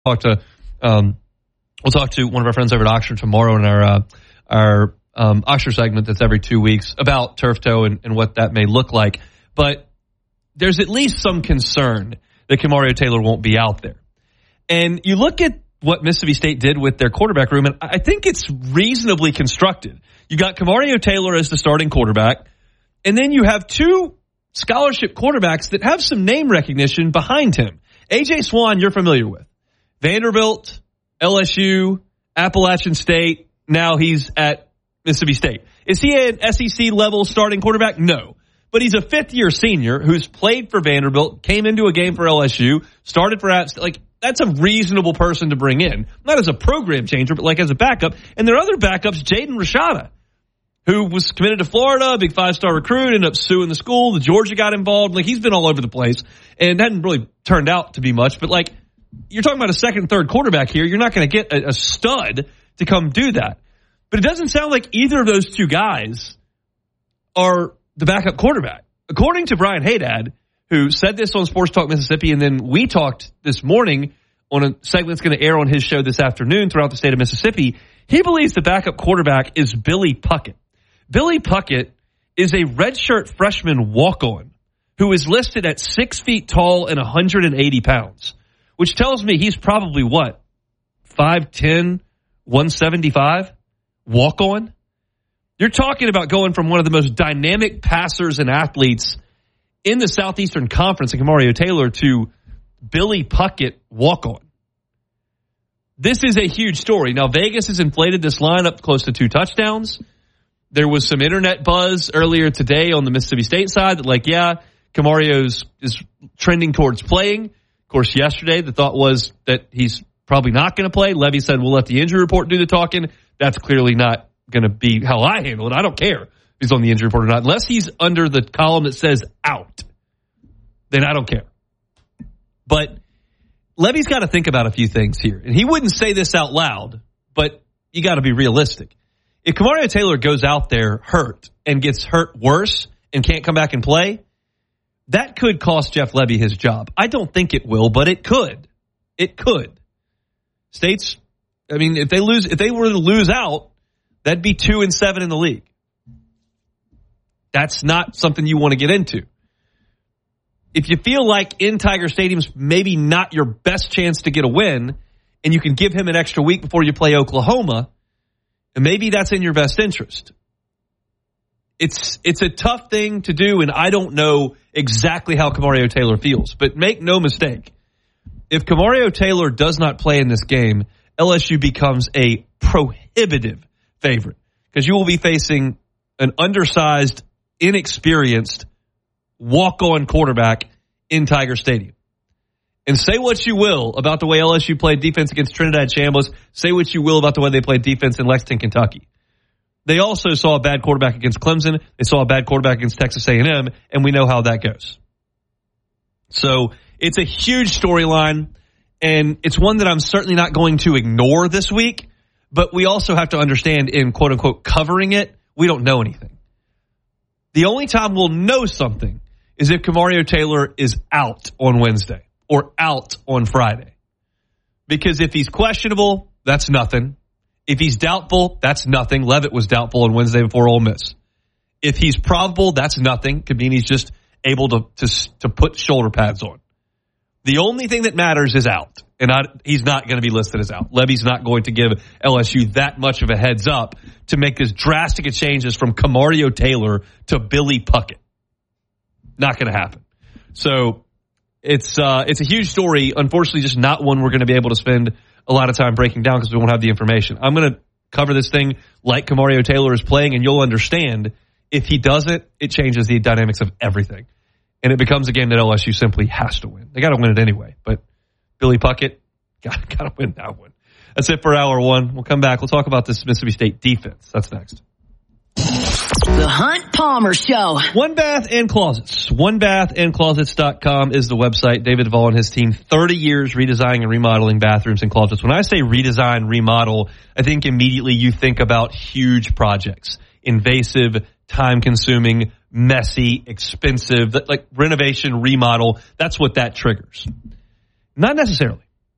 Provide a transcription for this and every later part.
We'll talk to one of our friends over at Oxford tomorrow in our Oxford segment that's every 2 weeks about turf toe and what that may look like. But there's at least some concern that Kamario Taylor won't be out there. And you look at what Mississippi State did with their quarterback room, and I think it's reasonably constructed. You got Kamario Taylor as the starting quarterback, and then you have two scholarship quarterbacks that have some name recognition behind him. A.J. Swan, you're familiar with. Vanderbilt, LSU, Appalachian State, now he's at Mississippi State. Is he an SEC-level starting quarterback? No. But he's a fifth-year senior who's played for Vanderbilt, came into a game for LSU, started for App State. Like, that's a reasonable person to bring in. Not as a program changer, but like as a backup. And there are other backups, Jaden Rashada, who was committed to Florida, big five-star recruit, ended up suing the school. The Georgia got involved. Like, he's been all over the place and hadn't really turned out to be much. But, like, you're talking about a second, third quarterback here. You're not going to get a stud to come do that. But it doesn't sound like either of those two guys are the backup quarterback. According to Brian Haydad, who said this on Sports Talk Mississippi, and then we talked this morning on a segment that's going to air on his show this afternoon throughout the state of Mississippi, he believes the backup quarterback is Billy Puckett. Billy Puckett is a redshirt freshman walk-on who is listed at 6 feet tall and 180 pounds, which tells me he's probably, 5'10", 175? Walk-on? You're talking about going from one of the most dynamic passers and athletes in the Southeastern Conference, like Kamario Taylor, to Billy Puckett walk-on. This is a huge story. Now, Vegas has inflated this line up close to 2 touchdowns. There was some internet buzz earlier today on the Mississippi State side that, like, yeah, Kamario is trending towards playing. Of course, yesterday the thought was that he's probably not going to play. Levy said, we'll let the injury report do the talking. That's clearly not going to be how I handle it. I don't care if he's on the injury report or not. Unless he's under the column that says out, then I don't care. But Levy's got to think about a few things here. And he wouldn't say this out loud, but you got to be realistic. If Kamario Taylor goes out there hurt and gets hurt worse and can't come back and play, that could cost Jeff Levy his job. I don't think it will, but it could. It could. States, I mean, if they were to lose out, that'd be 2-7 in the league. That's not something you want to get into. If you feel like in Tiger Stadium's maybe not your best chance to get a win, and you can give him an extra week before you play Oklahoma, and maybe that's in your best interest. It's a tough thing to do, and I don't know exactly how Kamario Taylor feels. But make no mistake, if Kamario Taylor does not play in this game, LSU becomes a prohibitive favorite because you will be facing an undersized, inexperienced, walk-on quarterback in Tiger Stadium. And say what you will about the way LSU played defense against Trinidad Chambliss. Say what you will about the way they played defense in Lexington, Kentucky. They also saw a bad quarterback against Clemson. They saw a bad quarterback against Texas A&M, and we know how that goes. So it's a huge storyline, and it's one that I'm certainly not going to ignore this week. But we also have to understand in quote-unquote covering it, we don't know anything. The only time we'll know something is if Kamario Taylor is out on Wednesday or out on Friday. Because if he's questionable, that's nothing. If he's doubtful, that's nothing. Levitt was doubtful on Wednesday before Ole Miss. If he's probable, that's nothing. Could mean he's just able to put shoulder pads on. The only thing that matters is out. And he's not going to be listed as out. Levy's not going to give LSU that much of a heads up to make as drastic a changes from Kamario Taylor to Billy Puckett. Not going to happen. So it's a huge story. Unfortunately, just not one we're going to be able to spend a lot of time breaking down because we won't have the information. I'm going to cover this thing like Kamario Taylor is playing, and you'll understand if he doesn't, it changes the dynamics of everything. And it becomes a game that LSU simply has to win. They got to win it anyway. But Billy Puckett, got to win that one. That's it for hour one. We'll come back. We'll talk about this Mississippi State defense. That's next. The Hunt Palmer Show. One Bath and Closets. OneBathAndClosets.com is the website. David Duvall and his team, 30 years redesigning and remodeling bathrooms and closets. When I say redesign, remodel, I think immediately you think about huge projects. Invasive, time-consuming, messy, expensive, like renovation, remodel. That's what that triggers. Not necessarily.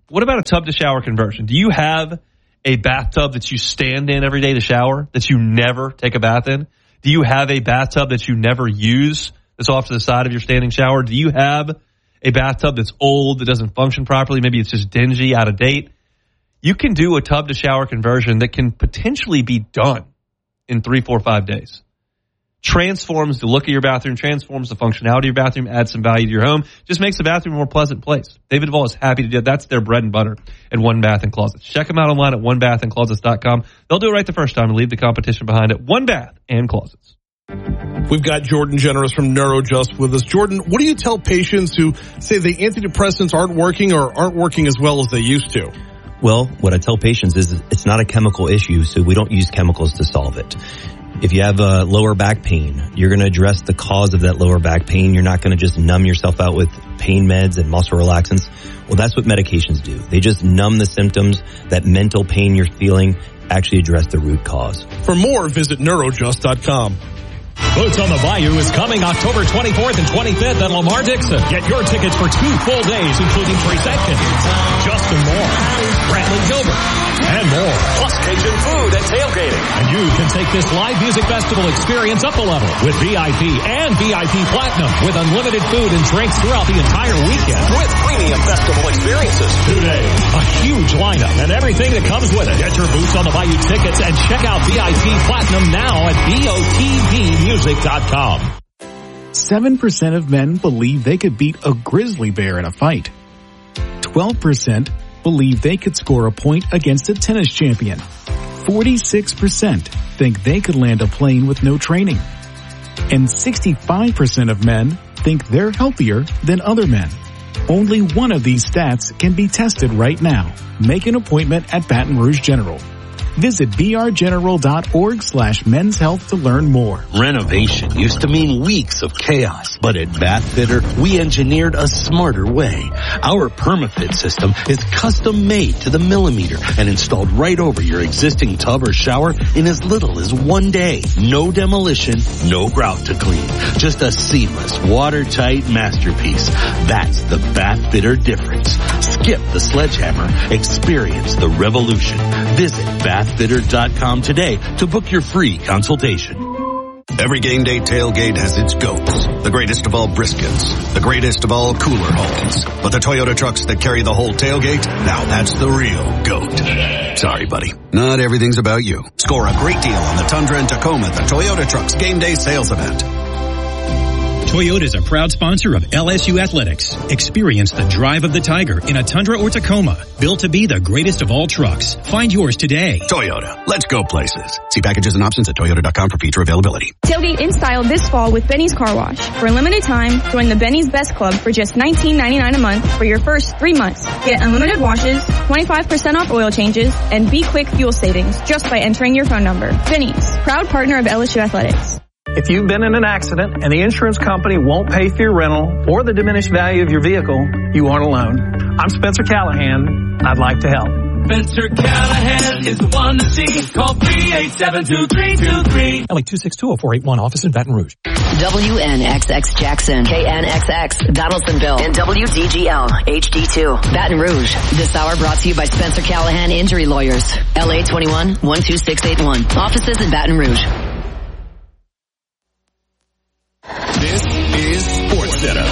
what about a tub to shower conversion? Do you have a bathtub that you stand in every day to shower, that you never take a bath in? Do you have a bathtub that you never use that's off to the side of your standing shower? Do you have a bathtub that's old, that doesn't function properly? Maybe it's just dingy, out of date. You can do a tub to shower conversion that can potentially be done in 3, 4, 5 days. Transforms the look of your bathroom, transforms the functionality of your bathroom, adds some value to your home, just makes the bathroom a more pleasant place. David Duvall is happy to do that. That's their bread and butter at One Bath and Closets. Check them out online at onebathandclosets.com. They'll do it right the first time and leave the competition behind at One Bath and Closets. We've got Jordan Generous from NeuroJust with us. Jordan, what do you tell patients who say the antidepressants aren't working or aren't working as well as they used to? Well, what I tell patients is it's not a chemical issue, so we don't use chemicals to solve it. If you have lower back pain, you're going to address the cause of that lower back pain. You're not going to just numb yourself out with pain meds and muscle relaxants. Well, that's what medications do. They just numb the symptoms. That mental pain you're feeling, actually address the root cause. For more, visit neurojust.com. Boots on the Bayou is coming October 24th and 25th at Lamar Dixon. Get your tickets for 2 full days, including Trace Atkins, Justin Moore, Bradley Gilbert, and more. Plus Cajun food and tailgating. And you can take this live music festival experience up a level with VIP and VIP Platinum with unlimited food and drinks throughout the entire weekend. With premium festival experiences. 2 days. A huge lineup and everything that comes with it. Get your Boots on the Bayou tickets and check out VIP Platinum now at BOTBmusic.com. 7% of men believe they could beat a grizzly bear in a fight. 12% believe they could score a point against a tennis champion. 46% think they could land a plane with no training. And 65% of men think they're healthier than other men. Only one of these stats can be tested right now. Make an appointment at Baton Rouge General. Visit brgeneral.org/men's health to learn more. Renovation used to mean weeks of chaos, but at Bathfitter, we engineered a smarter way. Our PermaFit system is custom made to the millimeter and installed right over your existing tub or shower in as little as 1 day. No demolition, no grout to clean. Just a seamless, watertight masterpiece. That's the Bathfitter difference. Skip the sledgehammer. Experience the revolution. Visit bathfitter.com today to book your free consultation. Every game day tailgate has its goats. The greatest of all briskets. The greatest of all cooler holdings. But the Toyota trucks that carry the whole tailgate, now that's the real goat. Sorry, buddy. Not everything's about you. Score a great deal on the Tundra and Tacoma at the Toyota Trucks Game Day Sales Event. Toyota is a proud sponsor of LSU Athletics. Experience the drive of the Tiger in a Tundra or Tacoma. Built to be the greatest of all trucks. Find yours today. Toyota. Let's go places. See packages and options at toyota.com for feature availability. Tailgate in style this fall with Benny's Car Wash. For a limited time, join the Benny's Best Club for just $19.99 a month for your first 3 months. Get unlimited washes, 25% off oil changes, and Be Quick fuel savings just by entering your phone number. Benny's, proud partner of LSU Athletics. If you've been in an accident and the insurance company won't pay for your rental or the diminished value of your vehicle, you aren't alone. I'm Spencer Callahan. I'd like to help. Spencer Callahan is the one to see. Call 387-2323. LA 262-0481, office in Baton Rouge. WNXX Jackson, KNXX Donaldsonville, and WDGL HD2 Baton Rouge. This hour brought to you by Spencer Callahan Injury Lawyers. LA 21-12681. Offices in Baton Rouge. This is SportsCenter.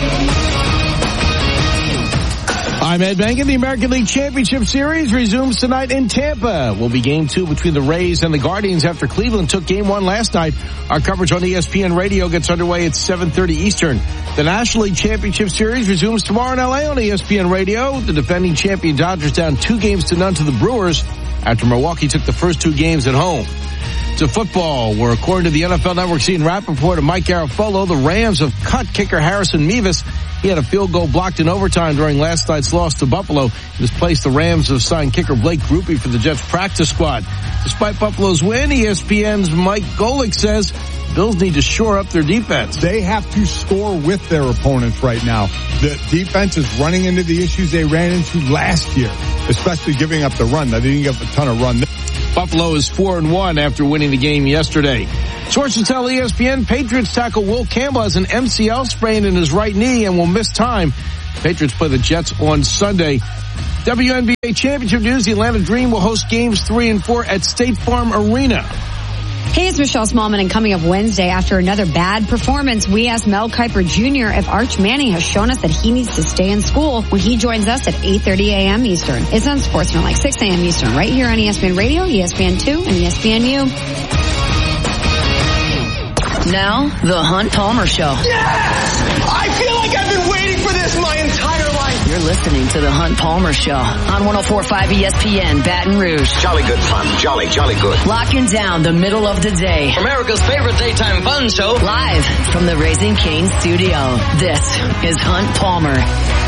I'm Ed Bengen. The American League Championship Series resumes tonight in Tampa. Will be game 2 between the Rays and the Guardians after Cleveland took game 1 last night. Our coverage on ESPN Radio gets underway at 7:30 Eastern. The National League Championship Series resumes tomorrow in LA on ESPN Radio. The defending champion Dodgers down 2-0 to the Brewers after Milwaukee took the first 2 games at home. To football, where according to the NFL Network's Ian Rappaport and Mike Garafolo, the Rams have cut kicker Harrison Mevis. He had a field goal blocked in overtime during last night's loss to Buffalo. In his place, the Rams have signed kicker Blake Grupe for the Jets practice squad. Despite Buffalo's win, ESPN's Mike Golick says Bills need to shore up their defense. They have to score with their opponents right now. The defense is running into the issues they ran into last year, especially giving up the run. They didn't give a ton of run. Buffalo is 4-1 after winning the game yesterday. Sources tell ESPN Patriots tackle Will Campbell has an MCL sprain in his right knee and will miss time. Patriots play the Jets on Sunday. WNBA championship news. The Atlanta Dream will host games 3 and 4 at State Farm Arena. Hey, it's Michelle Smallman, and coming up Wednesday, after another bad performance, we asked Mel Kiper Jr. if Arch Manning has shown us that he needs to stay in school when he joins us at 8:30 a.m. Eastern. It's on Sportsman, 6 a.m. Eastern, right here on ESPN Radio, ESPN2, and ESPNU. Now, the Hunt Palmer Show. Yes! I feel like I've been waiting for this my entire life. You're listening to the Hunt Palmer Show on 104.5 ESPN Baton Rouge. Jolly good fun. Jolly good. Locking down the middle of the day. America's favorite daytime fun show. Live from the Raising Cane studio. This is Hunt Palmer.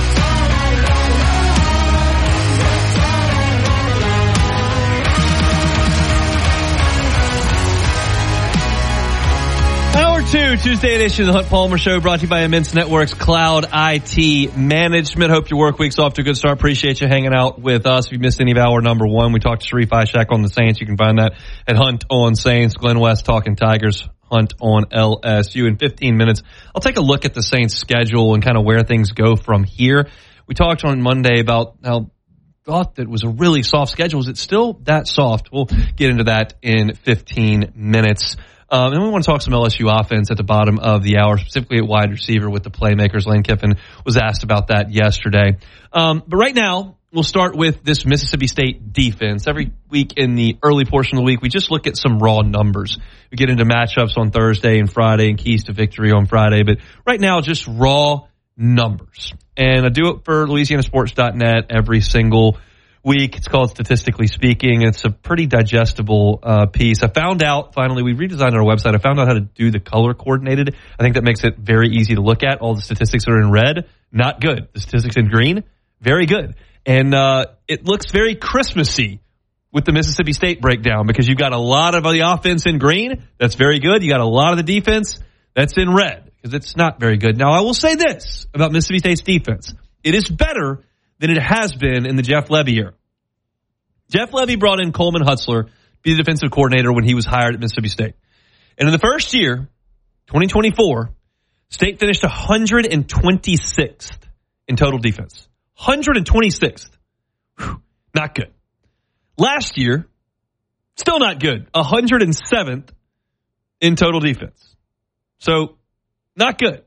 Hour 2, Tuesday edition of the Hunt Palmer Show, brought to you by Immense Networks Cloud IT Management. Hope your work week's off to a good start. Appreciate you hanging out with us. If you missed any of hour number 1, we talked to Sharif Ishak on the Saints. You can find that at Hunt on Saints. Glenn West talking Tigers, Hunt on LSU. In 15 minutes, I'll take a look at the Saints' schedule and kind of where things go from here. We talked on Monday about how thought that was a really soft schedule. Is it still that soft? We'll get into that in 15 minutes. And we want to talk some LSU offense at the bottom of the hour, specifically at wide receiver with the playmakers. Lane Kiffin was asked about that yesterday. But right now, we'll start with this Mississippi State defense. Every week in the early portion of the week, we just look at some raw numbers. We get into matchups on Thursday and Friday and keys to victory on Friday. But right now, just raw numbers. And I do it for LouisianaSports.net every single week. It's called Statistically Speaking. It's a pretty digestible piece. I found out, finally, we redesigned our website. I found out how to do the color coordinated. I think that makes it very easy to look at. All the statistics are in red. Not good. The statistics in green, very good. And it looks very Christmassy with the Mississippi State breakdown because you've got a lot of the offense in green. That's very good. You got a lot of the defense that's in red because it's not very good. Now, I will say this about Mississippi State's defense. It is better than it has been in the Jeff Lebby era. Jeff Lebby brought in Coleman Hutzler to be the defensive coordinator when he was hired at Mississippi State. And in the first year, 2024, State finished 126th in total defense. 126th. Whew, not good. Last year, still not good. 107th in total defense. So, not good.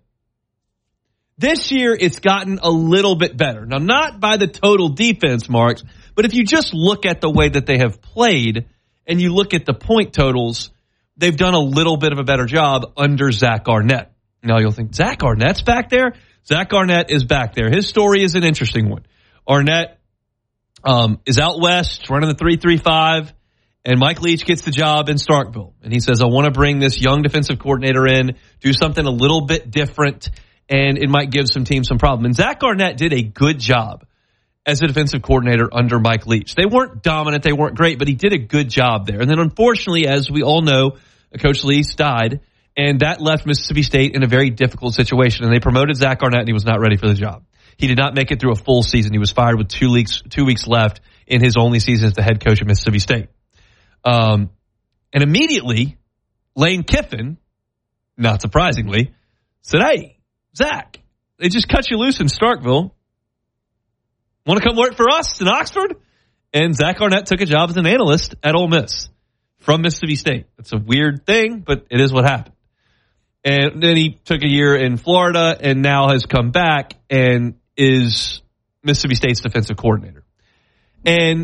This year, it's gotten a little bit better. Now, not by the total defense marks, but if you just look at the way that they have played and you look at the point totals, they've done a little bit of a better job under Zach Arnett. Now, you'll think, Zach Arnett's back there? Zach Arnett is back there. His story is an interesting one. Arnett is out west, running the 3-3-5, and Mike Leach gets the job in Starkville. And he says, I want to bring this young defensive coordinator in, do something a little bit different, and it might give some teams some problem. And Zach Arnett did a good job as a defensive coordinator under Mike Leach. They weren't dominant, they weren't great, but he did a good job there. And then unfortunately, as we all know, Coach Leach died, and that left Mississippi State in a very difficult situation. And they promoted Zach Arnett, and he was not ready for the job. He did not make it through a full season. He was fired with 2 weeks left in his only season as the head coach at Mississippi State. And immediately, Lane Kiffin, not surprisingly, said, hey, Zach, they just cut you loose in Starkville. Want to come work for us in Oxford? And Zach Arnett took a job as an analyst at Ole Miss from Mississippi State. It's a weird thing, but it is what happened. And then he took a year in Florida and now has come back and is Mississippi State's defensive coordinator. And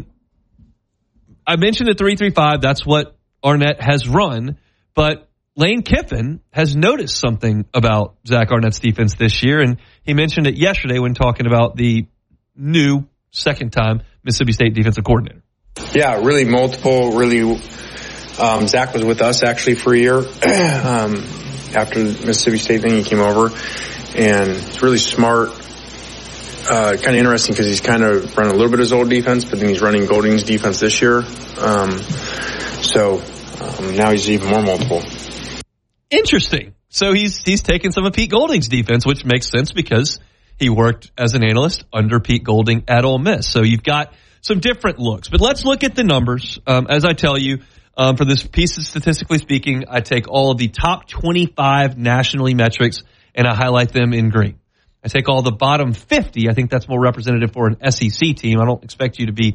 I mentioned the 3-3-5. That's what Arnett has run. But Lane Kiffin has noticed something about Zach Arnett's defense this year, and he mentioned it yesterday when talking about the new second-time Mississippi State defensive coordinator. Yeah, really multiple, really. Zach was with us actually for a year after the Mississippi State thing. He came over, and it's really smart. Kind of interesting because he's kind of running a little bit of his old defense, but then he's running Golding's defense this year. So now he's even more multiple. Interesting. So he's taken some of Pete Golding's defense, which makes sense because he worked as an analyst under Pete Golding at Ole Miss. So you've got some different looks. But let's look at the numbers. As I tell you, for this piece of Statistically Speaking, I take all of the top 25 nationally metrics and I highlight them in green. I take all the bottom 50. I think that's more representative for an SEC team. I don't expect you to be